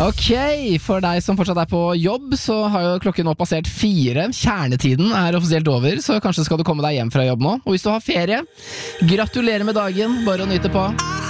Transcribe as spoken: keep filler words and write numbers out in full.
Ok, for deg som fortsatt er på jobb, så har jo klokken nå passert fire. Kjernetiden er offisielt over, så kanskje skal du komme deg hjem fra jobb nå. Og hvis du har ferie, gratulerer med dagen, bare å nyte på.